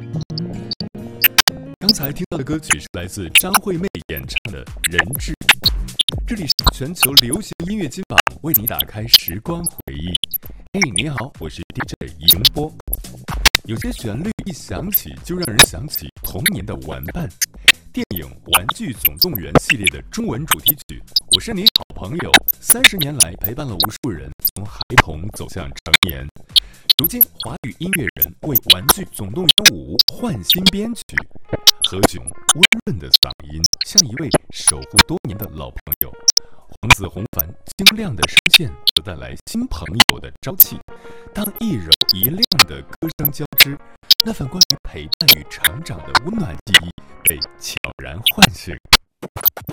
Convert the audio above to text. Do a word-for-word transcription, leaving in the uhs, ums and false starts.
刚才听到的歌曲是来自张惠妹演唱的《人质》。这里是全球流行音乐金榜，为你打开时光回忆。嘿，你好，我是 D J 迎波。有些旋律一响起，就让人想起童年的玩伴。电影《玩具总动员》系列的中文主题曲《我是你好朋友》，三十年来陪伴了无数人从孩童走向成年。如今，华语音乐人为《玩具总动员五》换新编曲，何炅温润的嗓音像一位守护多年的老朋友，黄子弘凡晶亮的声线则带来新朋友的朝气。当一柔一亮的歌声交织，那份关于陪伴与成长的温暖记忆被悄然唤醒。